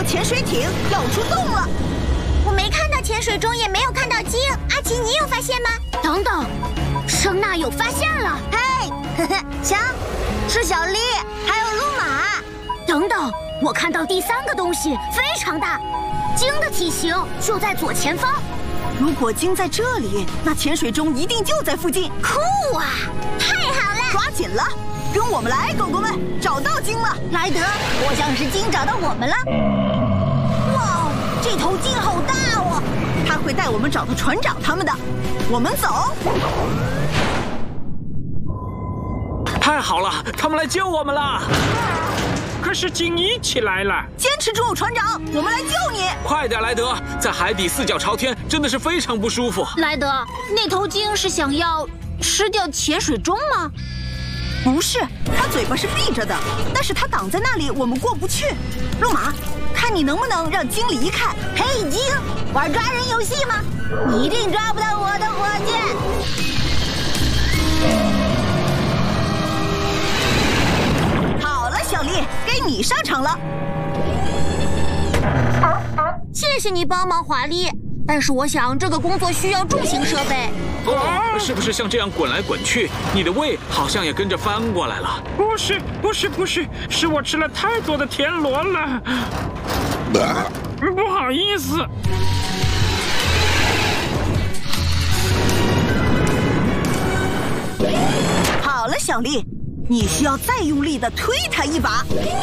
潜水艇要出动了。 我没看到潜水钟，也没有看到鲸。阿奇，你有发现吗？ 等等，声呐有发现了。 嘿，瞧，是小丽，还有路马。 等等，我看到第3个东西非常大，鲸的体型就在左前方。 如果鲸在这里，那潜水钟一定就在附近。 酷啊！ 太好了， 抓紧了，跟我们来，狗狗们，找到鲸了。 莱德，我像是鲸找到我们了。哇，这头鲸好大哦！ 它会带我们找到船长他们的。我们走。 太好了，他们来救我们了！ 可是鲸一起来了。 坚持住，船长，我们来救你！ 快点，莱德，在海底四脚朝天，真的是非常不舒服。 莱德，那头鲸是想要吃掉潜水钟吗？ 不是，它嘴巴是闭着的，但是它挡在那里，我们过不去。路马，看你能不能让鲸离开。 嘿，鲸，玩抓人游戏吗？你一定抓不到我的火箭。 好了，小丽，该你上场了。 谢谢你帮忙，华丽。但是我想这个工作需要重型设备。 哦，是不是像这样滚来滚去？你的胃好像也跟着翻过来了。 不是，是我吃了太多的田螺了。不好意思。 好了，小丽，你需要再用力的推它一把。